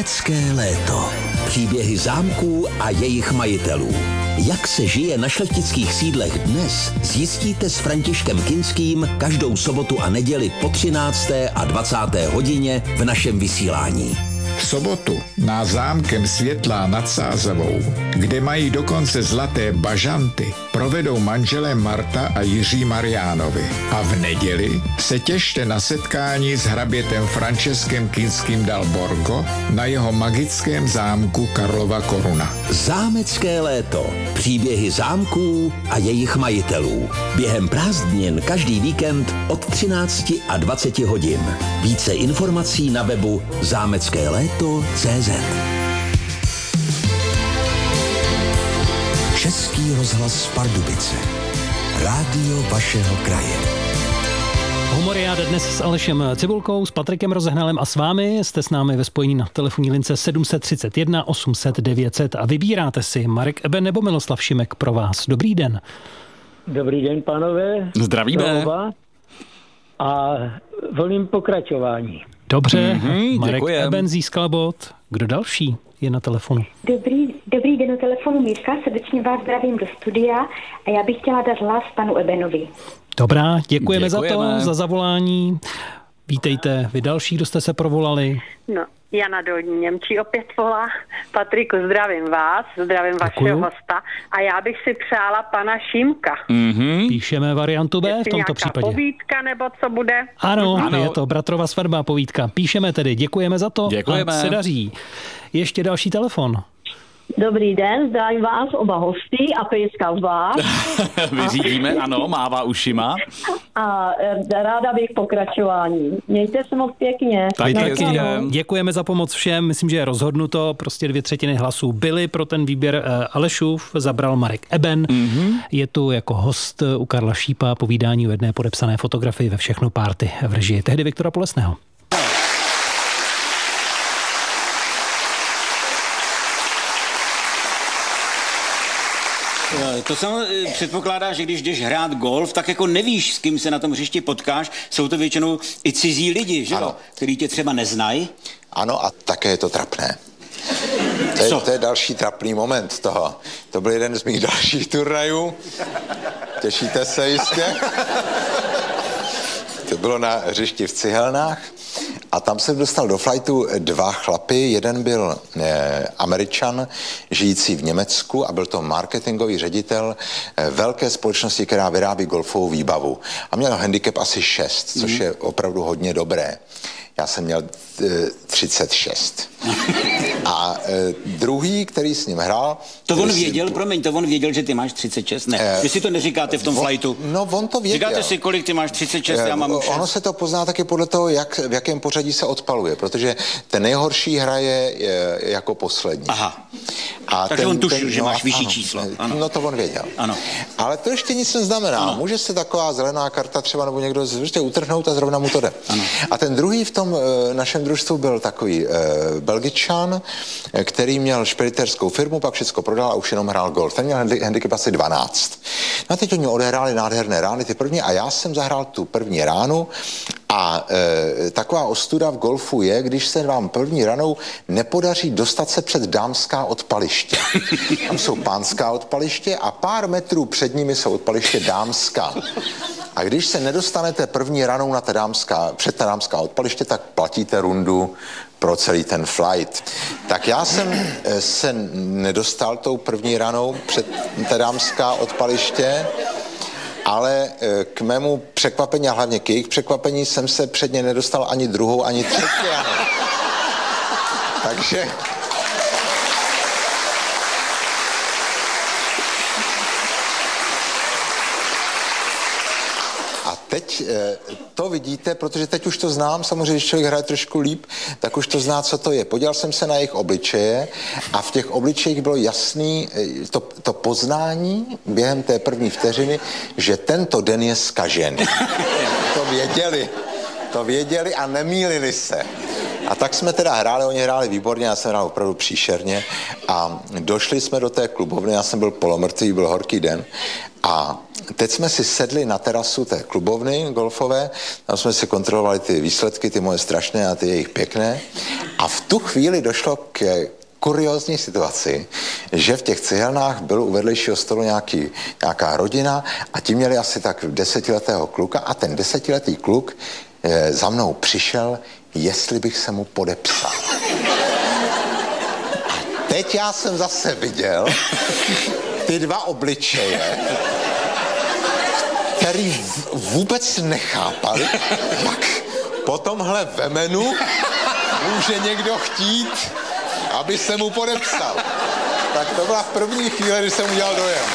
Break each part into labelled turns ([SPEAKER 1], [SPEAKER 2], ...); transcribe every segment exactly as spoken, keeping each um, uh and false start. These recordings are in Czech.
[SPEAKER 1] Zámecké léto. Příběhy zámků a jejich majitelů. Jak se žije na šlechtických sídlech dnes, zjistíte s Františkem Kinským každou sobotu a neděli po třinácté a dvacáté hodině v našem vysílání.
[SPEAKER 2] V sobotu na zámkem Světlá nad Sázavou, kde mají dokonce zlaté bažanty, provedou manželé Marta a Jiří Mariánovi. A v neděli se těšte na setkání s hrabětem Franceskem Kinským dal Borgo na jeho magickém zámku Karlova Koruna.
[SPEAKER 1] Zámecké léto. Příběhy zámků a jejich majitelů. Během prázdnin každý víkend od třinácti a dvaceti hodin. Více informací na webu zámecké léto tečka cé zet. Český rozhlas Pardubice. Rádio vašeho kraje.
[SPEAKER 3] Humoriáda dnes s Alešem Cibulkou, s Patrikem Rozehnalem a s vámi. Jste s námi ve spojení na telefonní lince sedm set třicet jedna osm set devět set a vybíráte si Marek Eben nebo Miloslav Šimek pro vás. Dobrý den.
[SPEAKER 4] Dobrý den, pánové.
[SPEAKER 3] Zdravíme.
[SPEAKER 4] A volím pokračování.
[SPEAKER 3] Dobře,
[SPEAKER 5] mm-hmm,
[SPEAKER 3] Marek
[SPEAKER 5] děkujem.
[SPEAKER 3] Eben získal bod. Kdo další je na telefonu?
[SPEAKER 6] Dobrý, dobrý den, u telefonu Míška, srdečně vás zdravím do studia a já bych chtěla dát hlas panu Ebenovi.
[SPEAKER 3] Dobrá, děkujeme, děkujeme za to, za zavolání. Vítejte vy další, kdo jste se provolali.
[SPEAKER 7] No, Jana Dolní Němčí opět volá. Patriku, zdravím vás, zdravím
[SPEAKER 3] Děkuju.
[SPEAKER 7] vašeho hosta a já bych si přála pana Šímka.
[SPEAKER 5] Mm-hmm.
[SPEAKER 3] Píšeme variantu B
[SPEAKER 7] Jestli
[SPEAKER 3] v tomto
[SPEAKER 7] nějaká
[SPEAKER 3] případě.
[SPEAKER 7] povídka nebo co bude?
[SPEAKER 3] Ano,
[SPEAKER 5] Ano.
[SPEAKER 3] je to bratrova svatba povídka. Píšeme tedy, děkujeme za to.
[SPEAKER 5] Děkujeme.
[SPEAKER 3] A se daří. Ještě další telefon.
[SPEAKER 8] Dobrý den, zdravím vás oba hosty a pejska vás.
[SPEAKER 5] Vyřídíme, ano, mává ušima.
[SPEAKER 8] A e, ráda bych pokračování. Mějte se moc pěkně.
[SPEAKER 5] Tak
[SPEAKER 3] Taky
[SPEAKER 5] hezký den.
[SPEAKER 3] děkujeme za pomoc všem. Myslím, že je rozhodnuto. Prostě dvě třetiny hlasů byly pro ten výběr. Alešův zabral Marek Eben. Mm-hmm. Je tu jako host u Karla Šípa povídání o jedné podepsané fotografii ve Všechno párty v režii tehdy Viktora Polesného.
[SPEAKER 9] To samo předpokládá, že když jdeš hrát golf, tak jako nevíš, s kým se na tom hřišti potkáš. Jsou to většinou i cizí lidi, že jo? Který tě třeba neznají.
[SPEAKER 10] Ano, a také je to trapné. To je, to je další trapný moment toho. To byl jeden z mých dalších turnajů. Těšíte se jistě? To bylo na hřišti v Cihelnách. A tam jsem dostal do flightu dva chlapy. Jeden byl eh, Američan, žijící v Německu a byl to marketingový ředitel eh, velké společnosti, která vyrábí golfovou výbavu. A měl handicap asi šest, což je opravdu hodně dobré. Já jsem měl e, třicet šest. A e, druhý, který s ním hrál...
[SPEAKER 9] To on
[SPEAKER 10] si...
[SPEAKER 9] věděl, promiň, to on věděl, že ty máš třicet šest, ne? E, Vy si to neříkáte v tom
[SPEAKER 10] on,
[SPEAKER 9] flightu.
[SPEAKER 10] No, on to věděl.
[SPEAKER 9] Říkáte si, kolik ty máš třicet šest, e, já mám šest.
[SPEAKER 10] Ono se to pozná taky podle toho, jak, v jakém pořadí se odpaluje, protože ten nejhorší hraje je jako poslední.
[SPEAKER 9] Aha.
[SPEAKER 10] A
[SPEAKER 9] takže
[SPEAKER 10] ten,
[SPEAKER 9] on tušil,
[SPEAKER 10] ten,
[SPEAKER 9] že
[SPEAKER 10] no,
[SPEAKER 9] máš vyšší
[SPEAKER 10] ano,
[SPEAKER 9] číslo. Ano.
[SPEAKER 10] No to on věděl.
[SPEAKER 9] Ano.
[SPEAKER 10] Ale to ještě nic neznamená. Ano. Může se taková zelená karta třeba nebo někdo prostě utrhnout a zrovna mu to jde. Ano. A ten druhý v tom e, našem družstvu byl takový e, Belgičan, e, který měl špediterskou firmu, pak všechno prodal a už jenom hrál golf. Ten měl handicap asi dvanáct. No a teď oni odehráli nádherné rány, ty první, a já jsem zahrál tu první ránu. A e, taková ostuda v golfu je, když se vám první ranou nepodaří dostat se před dámská odpaliště. Tam jsou pánská odpaliště a pár metrů před nimi jsou odpaliště dámská. A když se nedostanete první ranou na ta dámská, před ta dámská odpaliště, tak platíte rundu pro celý ten flight. Tak já jsem se nedostal tou první ranou před ta dámská odpaliště, ale k mému překvapení a hlavně k jejich překvapení jsem se před ně nedostal ani druhou, ani třetí. Takže... A teď to vidíte, protože teď už to znám, samozřejmě, když člověk hraje trošku líp, tak už to zná, co to je. Podíval jsem se na jejich obličeje a v těch obličejích bylo jasný to, to poznání během té první vteřiny, že tento den je zkažený. To věděli. To věděli a nemýlili se. A tak jsme teda hráli, oni hráli výborně, já jsem hrál opravdu příšerně a došli jsme do té klubovny, já jsem byl polomrtvý, byl horký den a teď jsme si sedli na terasu té klubovny golfové, tam jsme si kontrolovali ty výsledky, ty moje strašné a ty jejich pěkné a v tu chvíli došlo k kuriózní situaci, že v těch cihelnách byl u vedlejšího stolu nějaký, nějaká rodina a ti měli asi tak desetiletého kluka a ten desetiletý kluk e, za mnou přišel, jestli bych se mu podepsal. A teď já jsem zase viděl ty dva obličeje, který vůbec nechápali, jak po tomhle vemenu může někdo chtít, aby se mu podepsal. Tak to byla první chvíle, kdy jsem udělal dojem.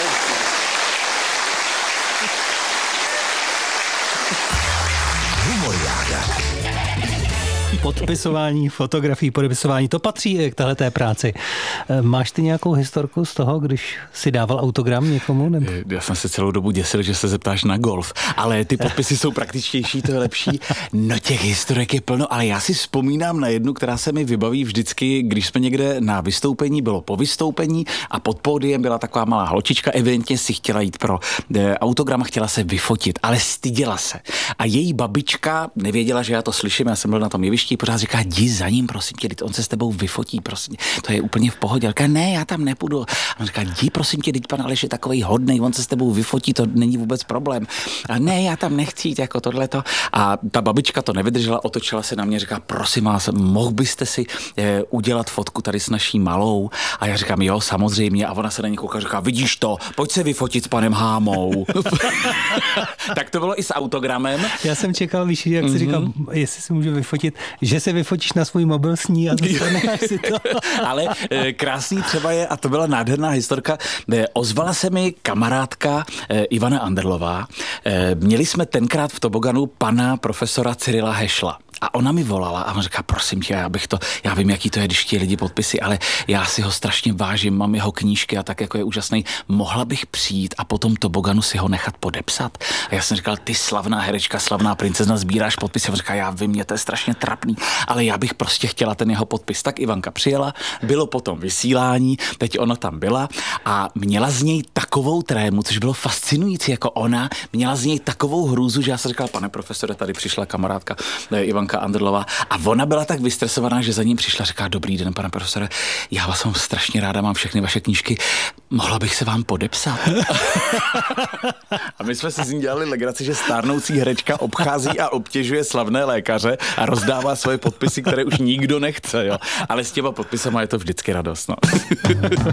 [SPEAKER 3] Podpisování fotografií, podepisování, to patří k téhleté práci. Máš ty nějakou historku z toho, když si dával autogram někomu? Nebo?
[SPEAKER 5] Já jsem se celou dobu děsil, že se zeptáš na golf, ale ty podpisy jsou praktičtější, to je lepší. No těch historek je plno, ale já si vzpomínám na jednu, která se mi vybaví vždycky, když jsme někde na vystoupení, bylo po vystoupení a pod pódiem byla taková malá holčička, evidentně si chtěla jít pro autogram a chtěla se vyfotit, ale styděla se. A její babička nevěděla, že já to slyším, já jsem byl na tom jevišti, pořád říká, jdi za ním, prosím tě, on se s tebou vyfotí, prosím, to je úplně v pohodě. A říká, ne, já tam nepůjdu. A on říká, jdi, prosím tě, teď pan Aleš je takovej hodnej, on se s tebou vyfotí, to není vůbec problém. A ne, já tam nechci jít, jako tohleto. A ta babička to nevydržela, otočila se na mě, říká, prosím vás, mohl byste si eh, udělat fotku tady s naší malou? A já říkám, jo, samozřejmě. A ona se na ní kouká, říká, vidíš to, pojď se vyfotit s panem Hámou. Tak to bylo i s autogramem.
[SPEAKER 3] Já jsem čekal, víš, jak si říkal, jestli si můžu vyfotit, že se vyfotíš na svůj mobil s ní a dostaneš si to.
[SPEAKER 5] Ale e, krásný třeba je, a to byla nádherná historka, e, ozvala se mi kamarádka e, Ivana Anderlová. E, měli jsme tenkrát v toboganu pana profesora Cyrila Hešla. A ona mi volala a on říká, prosím tě, já bych to, já vím, jaký to je, když chtějí lidi podpisy, ale já si ho strašně vážím, mám jeho knížky a tak jako je úžasný. Mohla bych přijít a potom toboganu si ho nechat podepsat? A já jsem říkal, ty slavná herečka, slavná princezna, sbíráš podpisy. A on říká, já vím, mě to je strašně trapný, ale já bych prostě chtěla ten jeho podpis. Tak Ivanka přijela, bylo potom vysílání, teď ona tam byla a měla z něj takovou trému, což bylo fascinující, jako ona měla z něj takovou hrůzu, že já jsem říkal, pane profesore, tady přišla kamarádka Ivanka Anderlová a ona byla tak vystresovaná, že za ním přišla, říká, dobrý den, pane profesore, já vás mám strašně ráda, mám všechny vaše knížky, mohla bych se vám podepsat? A my jsme si z ní dělali legraci, že stárnoucí herečka obchází a obtěžuje slavné lékaře a rozdává svoje podpisy, které už nikdo nechce, jo. Ale s těma podpisama je to vždycky radost, no.